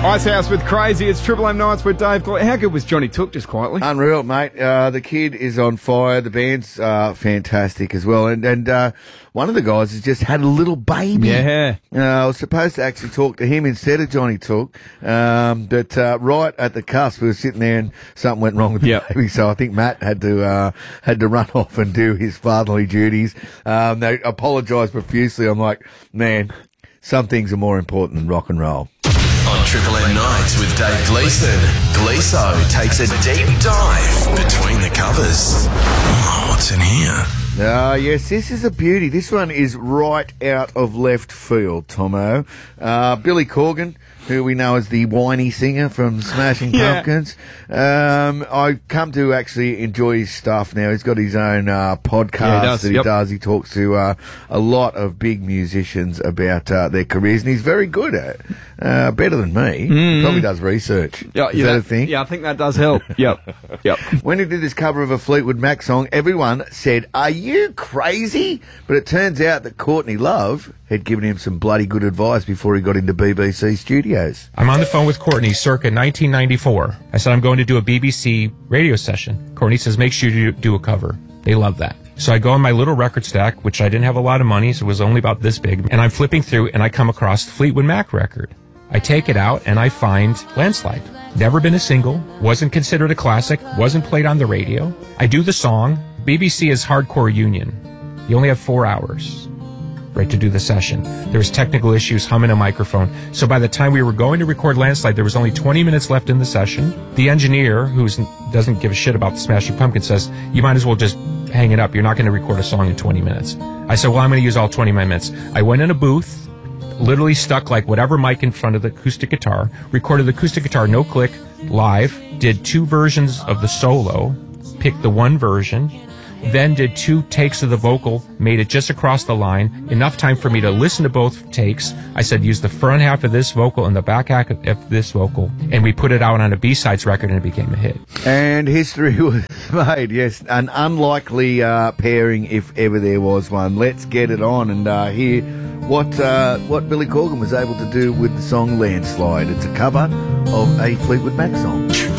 Icehouse with Crazy. It's Triple M Nights with Dave. How good was Johnny Took, just quietly? Unreal, mate. The kid is on fire. The band's fantastic as well. And one of the guys has just had a little baby. Yeah. I was supposed to actually talk to him instead of Johnny Took. But right at the cusp, we were sitting there and something went wrong with the baby. So I think Matt had to run off and do his fatherly duties. They apologised profusely. I'm like, man, some things are more important than rock and roll. On Triple M Nights with Dave Gleeson, Gleeso takes a deep dive between the covers. Oh, what's in here? Yes, this is a beauty. This one is right out of left field, Tomo. Billy Corgan, who we know as the whiny singer from Smashing Pumpkins. I've come to actually enjoy his stuff now. He's got his own podcast that he does. He talks to a lot of big musicians about their careers, and he's very good at it. Better than me. He probably does research. Is that a thing? Yeah, I think that does help. Yep. When he did this cover of a Fleetwood Mac song, everyone said, "Are you crazy?" But it turns out that Courtney Love had given him some bloody good advice before he got into BBC Studios. I'm on the phone with Courtney circa 1994. I said, I'm going to do a BBC radio session. Courtney says, make sure you do a cover. They love that. So I go on my little record stack, which I didn't have a lot of money, so it was only about this big, and I'm flipping through and I come across the Fleetwood Mac record. I take it out and I find Landslide. Never been a single, wasn't considered a classic, wasn't played on the radio. I do the song. BBC is hardcore union. You only have 4 hours, right, to do the session. There was technical issues, humming a microphone. So by the time we were going to record Landslide, there was only 20 minutes left in the session. The engineer, who doesn't give a shit about the Smashing Pumpkins, says, you might as well just hang it up. You're not going to record a song in 20 minutes. I said, well, I'm going to use all 20 of my minutes. I went in a booth, literally stuck like whatever mic in front of the acoustic guitar, recorded the acoustic guitar, no click, live, did 2 versions of the solo, picked the one version, then did 2 takes of the vocal, made it just across the line, enough time for me to listen to both takes. I said, use the front half of this vocal and the back half of this vocal, and we put it out on a B-sides record and it became a hit. And history was made, yes, an unlikely pairing if ever there was one. Let's get it on and hear what Billy Corgan was able to do with the song Landslide. It's a cover of a Fleetwood Mac song.